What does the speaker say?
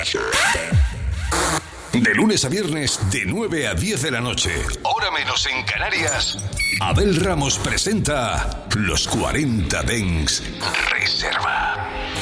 De lunes a viernes, de 9 a 10 de la noche, hora menos en Canarias, Abel Ramos presenta Los 40 Dents Reserva.